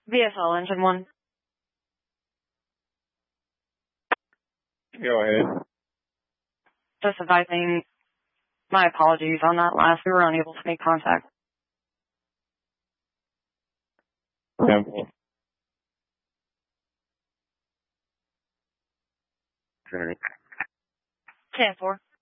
VSL engine 1. Go ahead. Just advising, my apologies on that last. We were unable to make contact. 10-4. Trinity. 10-4.